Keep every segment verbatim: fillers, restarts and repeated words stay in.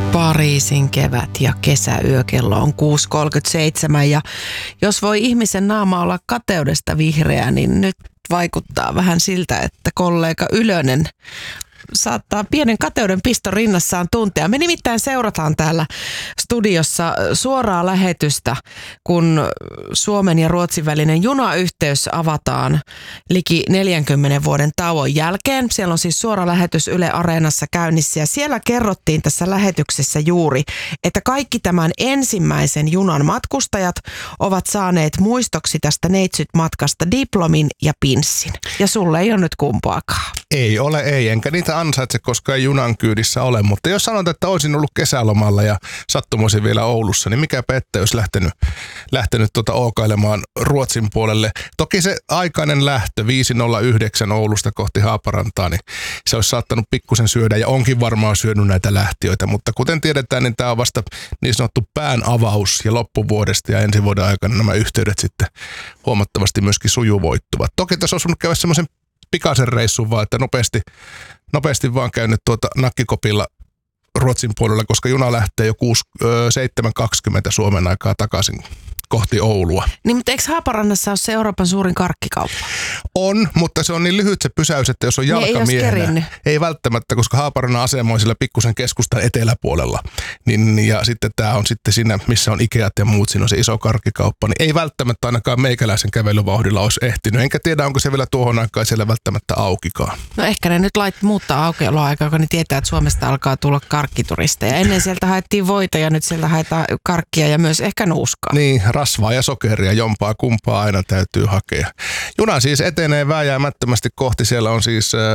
Pariisin kevät ja kesäyö, kello on kuusi kolmekymmentäseitsemän ja jos voi ihmisen naama olla kateudesta vihreä, niin nyt vaikuttaa vähän siltä, että kollega Ylönen saattaa pienen kateuden piston rinnassaan tuntea. Me nimittäin seurataan täällä studiossa suoraa lähetystä, kun Suomen ja Ruotsin välinen junayhteys avataan liki neljänkymmenen vuoden tauon jälkeen. Siellä on siis suora lähetys Yle Areenassa käynnissä ja siellä kerrottiin tässä lähetyksessä juuri, että kaikki tämän ensimmäisen junan matkustajat ovat saaneet muistoksi tästä neitsyt-matkasta diplomin ja pinssin. Ja sulle ei ole nyt kumpaakaan. Ei ole, ei. Enkä niitä ansaitse, koska ei junan kyydissä ole. Mutta jos sanot, että olisin ollut kesälomalla ja sattumoisin vielä Oulussa, niin mikä pettä, jos lähtenyt, lähtenyt tuota ookailemaan Ruotsin puolelle. Toki se aikainen lähtö viisi nolla yhdeksän Oulusta kohti Haaparantaa, niin se olisi saattanut pikkusen syödä ja onkin varmaan syönyt näitä lähtiöitä. Mutta kuten tiedetään, niin tämä on vasta niin sanottu pään avaus ja loppuvuodesta ja ensi vuoden aikana nämä yhteydet sitten huomattavasti myöskin sujuvoittuvat. Toki tässä olisi käydä semmoisen pikaisen reissun vaan, että nopeasti, nopeasti vaan käynyt tuota nakkikopilla Ruotsin puolella, koska juna lähtee jo seitsemän kaksikymmentä Suomen aikaa takaisin kohti Oulua. Niin, mutta eikö Haaparannassa ole se Euroopan suurin karkkikauppa? On, mutta se on niin lyhyt se pysäys, että jos on jalkamiehenä. Ei, ei välttämättä, koska Haaparannan asema on sillä pikkusen keskustan eteläpuolella. Niin, ja sitten tämä on sitten siinä, missä on Ikeat ja muut, siinä on se iso karkkikauppa. Niin ei välttämättä ainakaan meikäläisen kävelyvauhdilla olisi ehtinyt. Enkä tiedä, onko se vielä tuohon aikaan siellä välttämättä aukikaan. No ehkä ne nyt lait muuttaa aukioloaikaa, kun ne tietää, että Suomesta alkaa tulla karkkituristeja. Ennen sieltä haettiin voita ja nyt sieltä haetaan karkkia ja myös ehkä nuuskaa. Niin, rasvaa ja sokeria, jompaa kumpaa aina täytyy hakea. Juna siis etenee vääjäämättömästi kohti. Siellä on siis äh,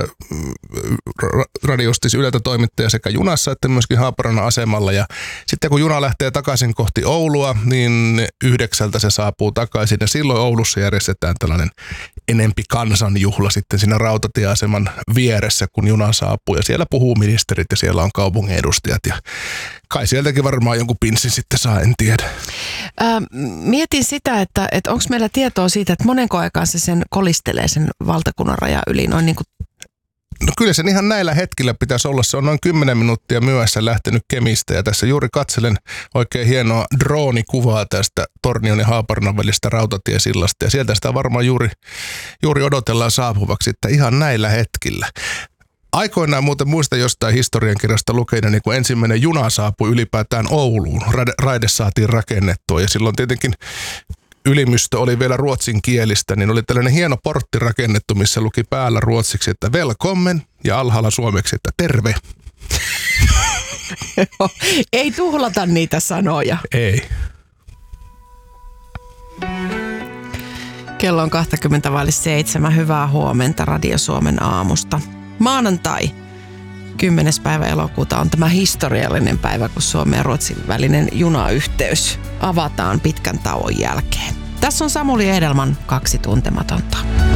radiostis Yleltä toimittaja sekä junassa että myöskin Haaparannan asemalla. Ja sitten kun juna lähtee takaisin kohti Oulua, niin yhdeksältä se saapuu takaisin. Ja silloin Oulussa järjestetään tällainen enempi kansanjuhla sitten siinä rautatieaseman vieressä, kun juna saapuu. Ja siellä puhuu ministerit ja siellä on kaupungin edustajat. Ja kai sieltäkin varmaan jonkun pinssin sitten saa, en tiedä. Ää, mietin sitä, että, että onko meillä tietoa siitä, että monenko aikaan se sen kolistelee sen valtakunnan raja yli noin niin kuin. No kyllä sen ihan näillä hetkillä pitäisi olla. Se on noin kymmenen minuuttia myöhässä lähtenyt Kemistä ja tässä juuri katselen oikein hienoa droonikuvaa tästä Tornion ja Haaparannan välistä rautatiesillasta ja sieltä sitä varmaan juuri, juuri odotellaan saapuvaksi, että ihan näillä hetkillä. Aikoinaan muuten muista jostain historiankirjasta lukeina, niin kun ensimmäinen juna saapui ylipäätään Ouluun, raide, raide saatiin rakennettua ja silloin tietenkin ylimystö oli vielä ruotsinkielistä, niin oli tällainen hieno portti rakennettu, missä luki päällä ruotsiksi, että välkommen ja alhaalla suomeksi, että terve. Ei tuhlata niitä sanoja. Ei. Kello on kaksikymmentä vaille seitsemän. Hyvää huomenta Radio Suomen aamusta. Maanantai, kymmenes päivä elokuuta on tämä historiallinen päivä, kun Suomen ja Ruotsin välinen junayhteys avataan pitkän tauon jälkeen. Tässä on Samuli Edelman, Kaksi tuntematonta.